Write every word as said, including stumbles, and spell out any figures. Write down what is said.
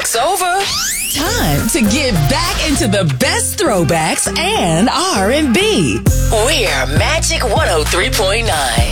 Throwbacks over. Time to get back into the best throwbacks and R and B. We're Magic one oh three point nine.